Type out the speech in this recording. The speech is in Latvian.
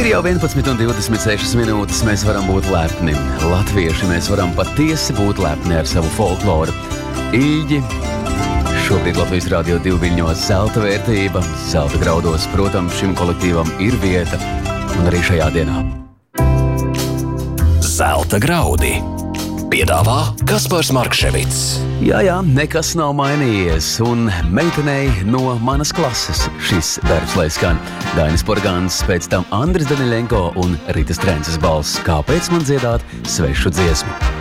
Ir jau 11:26 minūtes, mēs varam būt lepni. Latvieši mēs varam patiesi būt lepni ar savu folkloru. Īģi, šobrīd Latvijas Radio 2 viļņos zelta vērtība. Zelta graudos, protams, šim kolektīvam ir vieta. Un arī šajā dienā. Zelta graudi piedāvā Kaspars Markševits. Jā, nekas nav mainījies, un meitenei no manas klases šis darbs lai skan. Dainis Porgāns, pēc tam Andris Daniļenko un Ritas Trences balss. Kāpēc man dziedāt svešu dziesmu?